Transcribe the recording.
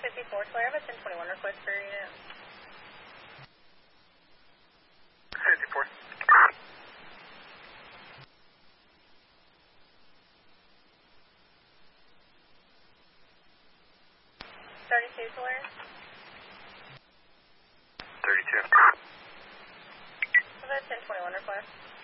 54 Solaris, 1021 request for your unit. 54. 32 Solaris. 32. For the 1021 request.